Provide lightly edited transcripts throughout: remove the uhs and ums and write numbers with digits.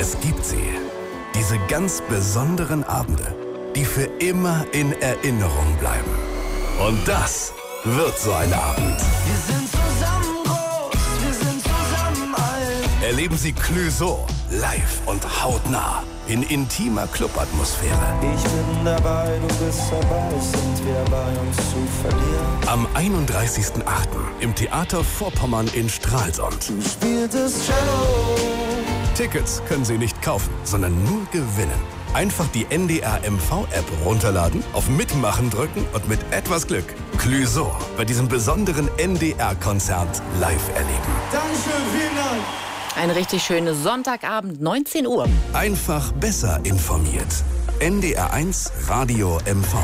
Es gibt sie. Diese ganz besonderen Abende, die für immer in Erinnerung bleiben. Und das wird so ein Abend. Wir sind zusammen groß, wir sind zusammen alt. Erleben Sie Clouseau live und hautnah in intimer Clubatmosphäre. Ich bin dabei, du bist dabei, sind wir bei uns zu verlieren. Am 31.08. im Theater Vorpommern in Stralsund. Du spieltest Cello. Tickets können Sie nicht kaufen, sondern nur gewinnen. Einfach die NDR MV-App runterladen, auf Mitmachen drücken und mit etwas Glück Clouseau bei diesem besonderen NDR-Konzert live erleben. Dankeschön, vielen Dank. Ein richtig schönes Sonntagabend, 19 Uhr. Einfach besser informiert. NDR1 Radio MV.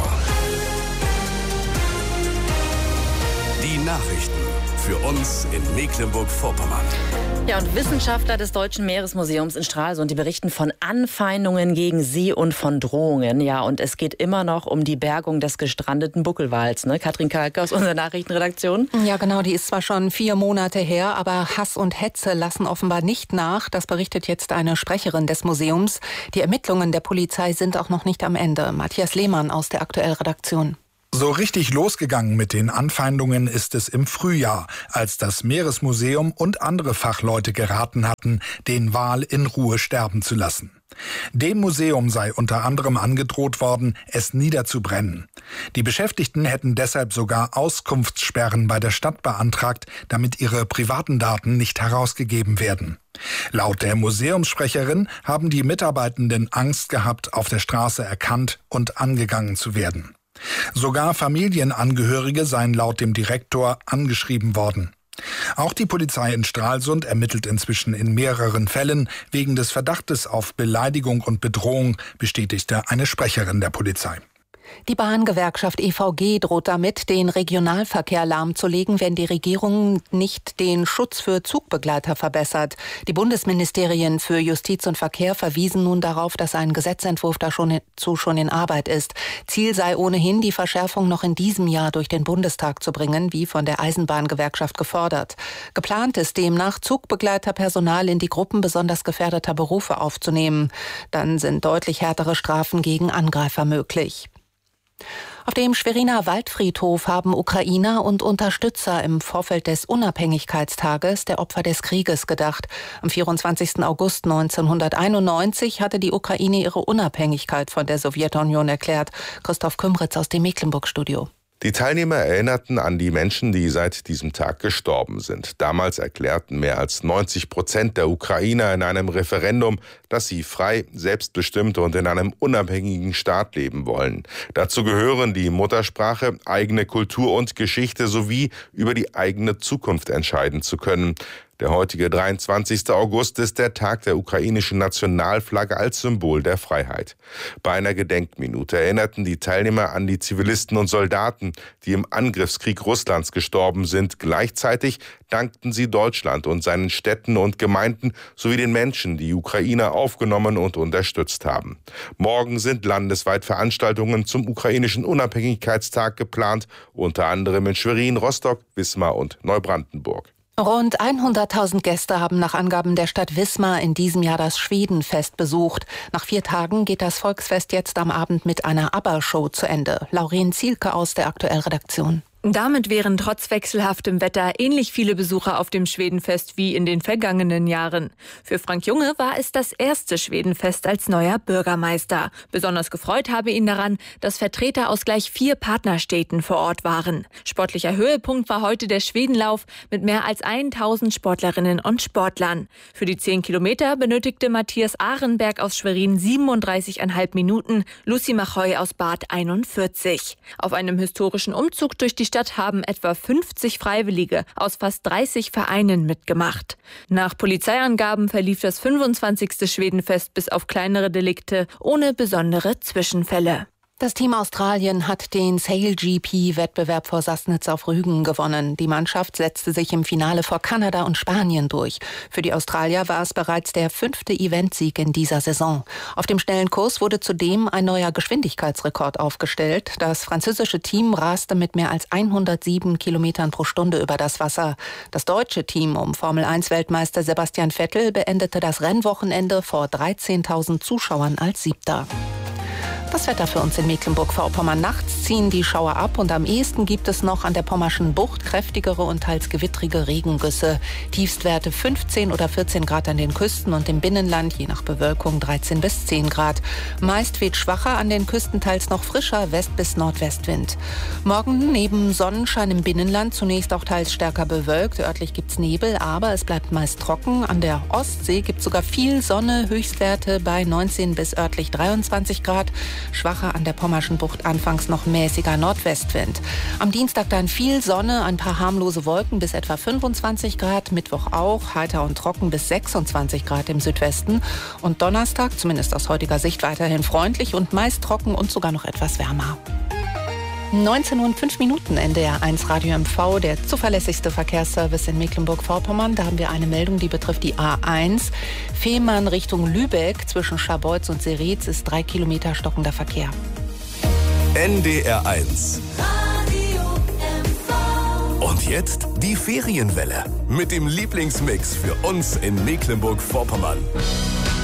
Die Nachrichten für uns in Mecklenburg-Vorpommern. Ja, und Wissenschaftler des Deutschen Meeresmuseums in Stralsund, die berichten von Anfeindungen gegen sie und von Drohungen. Ja, und es geht immer noch um die Bergung des gestrandeten Buckelwals, ne? Katrin Kalke aus unserer Nachrichtenredaktion. Ja, genau, die ist zwar schon 4 Monate her, aber Hass und Hetze lassen offenbar nicht nach. Das berichtet jetzt eine Sprecherin des Museums. Die Ermittlungen der Polizei sind auch noch nicht am Ende. Matthias Lehmann aus der Aktuell-Redaktion. So richtig losgegangen mit den Anfeindungen ist es im Frühjahr, als das Meeresmuseum und andere Fachleute geraten hatten, den Wal in Ruhe sterben zu lassen. Dem Museum sei unter anderem angedroht worden, es niederzubrennen. Die Beschäftigten hätten deshalb sogar Auskunftssperren bei der Stadt beantragt, damit ihre privaten Daten nicht herausgegeben werden. Laut der Museumssprecherin haben die Mitarbeitenden Angst gehabt, auf der Straße erkannt und angegangen zu werden. Sogar Familienangehörige seien laut dem Direktor angeschrieben worden. Auch die Polizei in Stralsund ermittelt inzwischen in mehreren Fällen wegen des Verdachtes auf Beleidigung und Bedrohung, bestätigte eine Sprecherin der Polizei. Die Bahngewerkschaft EVG droht damit, den Regionalverkehr lahmzulegen, wenn die Regierung nicht den Schutz für Zugbegleiter verbessert. Die Bundesministerien für Justiz und Verkehr verwiesen nun darauf, dass ein Gesetzentwurf dazu schon in Arbeit ist. Ziel sei ohnehin, die Verschärfung noch in diesem Jahr durch den Bundestag zu bringen, wie von der Eisenbahngewerkschaft gefordert. Geplant ist demnach, Zugbegleiterpersonal in die Gruppen besonders gefährdeter Berufe aufzunehmen. Dann sind deutlich härtere Strafen gegen Angreifer möglich. Auf dem Schweriner Waldfriedhof haben Ukrainer und Unterstützer im Vorfeld des Unabhängigkeitstages der Opfer des Krieges gedacht. Am 24. August 1991 hatte die Ukraine ihre Unabhängigkeit von der Sowjetunion erklärt. Christoph Kümritz aus dem Mecklenburg-Studio. Die Teilnehmer erinnerten an die Menschen, die seit diesem Tag gestorben sind. Damals erklärten mehr als 90% der Ukrainer in einem Referendum, dass sie frei, selbstbestimmt und in einem unabhängigen Staat leben wollen. Dazu gehören die Muttersprache, eigene Kultur und Geschichte sowie über die eigene Zukunft entscheiden zu können. Der heutige 23. August ist der Tag der ukrainischen Nationalflagge als Symbol der Freiheit. Bei einer Gedenkminute erinnerten die Teilnehmer an die Zivilisten und Soldaten, die im Angriffskrieg Russlands gestorben sind. Gleichzeitig dankten sie Deutschland und seinen Städten und Gemeinden sowie den Menschen, die Ukrainer aufgenommen und unterstützt haben. Morgen sind landesweit Veranstaltungen zum ukrainischen Unabhängigkeitstag geplant, unter anderem in Schwerin, Rostock, Wismar und Neubrandenburg. Rund 100.000 Gäste haben nach Angaben der Stadt Wismar in diesem Jahr das Schwedenfest besucht. Nach 4 Tagen geht das Volksfest jetzt am Abend mit einer ABBA-Show zu Ende. Lauren Zielke aus der Aktuell-Redaktion. Damit wären trotz wechselhaftem Wetter ähnlich viele Besucher auf dem Schwedenfest wie in den vergangenen Jahren. Für Frank Junge war es das erste Schwedenfest als neuer Bürgermeister. Besonders gefreut habe ihn daran, dass Vertreter aus gleich 4 Partnerstädten vor Ort waren. Sportlicher Höhepunkt war heute der Schwedenlauf mit mehr als 1.000 Sportlerinnen und Sportlern. Für die 10 Kilometer benötigte Matthias Ahrenberg aus Schwerin 37,5 Minuten, Lucy Machoy aus Bad 41. Auf einem historischen Umzug durch die Stadt haben etwa 50 Freiwillige aus fast 30 Vereinen mitgemacht. Nach Polizeiangaben verlief das 25. Schwedenfest bis auf kleinere Delikte ohne besondere Zwischenfälle. Das Team Australien hat den Sail-GP-Wettbewerb vor Sassnitz auf Rügen gewonnen. Die Mannschaft setzte sich im Finale vor Kanada und Spanien durch. Für die Australier war es bereits der 5. Eventsieg in dieser Saison. Auf dem schnellen Kurs wurde zudem ein neuer Geschwindigkeitsrekord aufgestellt. Das französische Team raste mit mehr als 107 Kilometern pro Stunde über das Wasser. Das deutsche Team um Formel-1-Weltmeister Sebastian Vettel beendete das Rennwochenende vor 13.000 Zuschauern als 7. Das Wetter für uns in Mecklenburg-Vorpommern. Nachts ziehen die Schauer ab und am ehesten gibt es noch an der Pommerschen Bucht kräftigere und teils gewittrige Regengüsse. Tiefstwerte 15 oder 14 Grad an den Küsten und im Binnenland, je nach Bewölkung 13 bis 10 Grad. Meist weht schwacher, an den Küsten teils noch frischer West- bis Nordwestwind. Morgen neben Sonnenschein im Binnenland zunächst auch teils stärker bewölkt. Örtlich gibt's Nebel, aber es bleibt meist trocken. An der Ostsee gibt's sogar viel Sonne, Höchstwerte bei 19 bis örtlich 23 Grad. Schwacher an der Pommerschen Bucht, anfangs noch mäßiger Nordwestwind. Am Dienstag dann viel Sonne, ein paar harmlose Wolken bis etwa 25 Grad. Mittwoch auch heiter und trocken bis 26 Grad im Südwesten. Und Donnerstag, zumindest aus heutiger Sicht, weiterhin freundlich und meist trocken und sogar noch etwas wärmer. 19:05 NDR 1 Radio MV, der zuverlässigste Verkehrsservice in Mecklenburg-Vorpommern. Da haben wir eine Meldung, die betrifft die A1. Fehmarn Richtung Lübeck zwischen Scharbeutz und Seretz ist 3 Kilometer stockender Verkehr. NDR 1. Und jetzt die Ferienwelle mit dem Lieblingsmix für uns in Mecklenburg-Vorpommern.